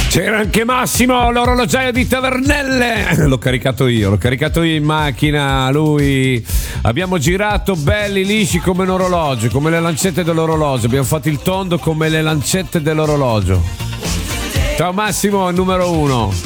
C'era anche Massimo, l'orologiaio di Tavernelle. L'ho caricato io in macchina. Lui, abbiamo girato belli lisci come un orologio, come le lancette dell'orologio. Abbiamo fatto il tondo come le lancette dell'orologio. Ciao Massimo, il numero 1.